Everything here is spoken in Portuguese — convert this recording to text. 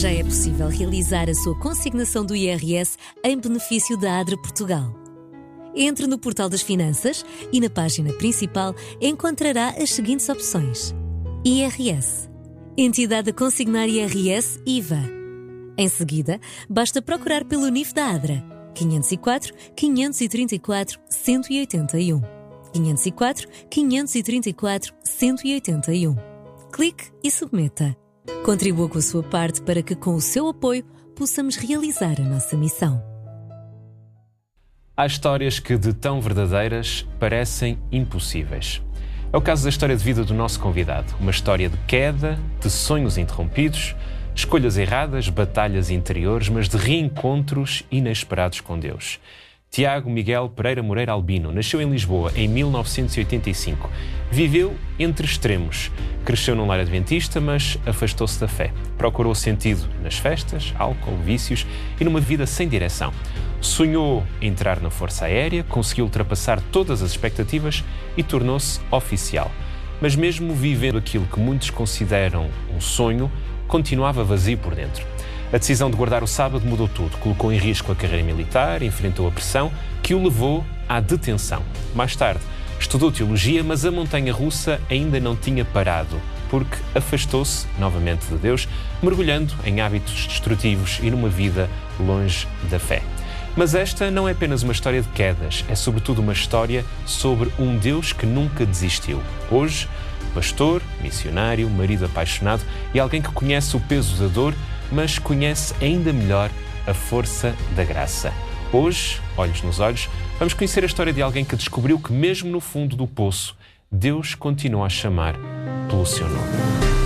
Já é possível realizar a sua consignação do IRS em benefício da ADRA Portugal. Entre no portal das Finanças e na página principal encontrará as seguintes opções: IRS, Entidade a consignar IRS IVA. Em seguida, basta procurar pelo NIF da ADRA 504 534 181. 504 534 181. Clique e submeta. Contribua com a sua parte para que, com o seu apoio, possamos realizar a nossa missão. Há histórias que, de tão verdadeiras, parecem impossíveis. É o caso da história de vida do nosso convidado. Uma história de queda, de sonhos interrompidos, escolhas erradas, batalhas interiores, mas de reencontros inesperados com Deus. Tiago Miguel Pereira Moreira Albino nasceu em Lisboa em 1985. Viveu entre extremos. Cresceu num lar adventista, mas afastou-se da fé. Procurou sentido nas festas, álcool, vícios e numa vida sem direção. Sonhou entrar na Força Aérea, conseguiu ultrapassar todas as expectativas e tornou-se oficial. Mas mesmo vivendo aquilo que muitos consideram um sonho, continuava vazio por dentro. A decisão de guardar o sábado mudou tudo. Colocou em risco a carreira militar, enfrentou a pressão que o levou à detenção. Mais tarde, estudou teologia, mas a montanha-russa ainda não tinha parado, porque afastou-se novamente de Deus, mergulhando em hábitos destrutivos e numa vida longe da fé. Mas esta não é apenas uma história de quedas, é sobretudo uma história sobre um Deus que nunca desistiu. Hoje, pastor, missionário, marido apaixonado e alguém que conhece o peso da dor, mas conhece ainda melhor a força da graça. Hoje, olhos nos olhos, vamos conhecer a história de alguém que descobriu que mesmo no fundo do poço, Deus continua a chamar pelo seu nome.